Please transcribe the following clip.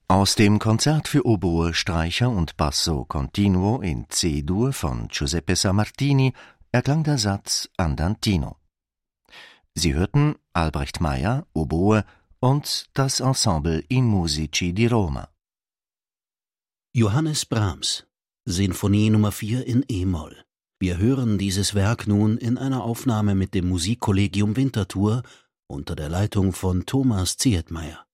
Aus dem Konzert für Oboe, Streicher und Basso Continuo in C-Dur von Giuseppe Sammartini erklang der Satz Andantino. Sie hörten Albrecht Meyer, Oboe und das Ensemble I Musici di Roma. Johannes Brahms, Sinfonie Nummer 4 in e-Moll. Wir hören dieses Werk nun in einer Aufnahme mit dem Musikkollegium Winterthur unter der Leitung von Thomas Zietmeier.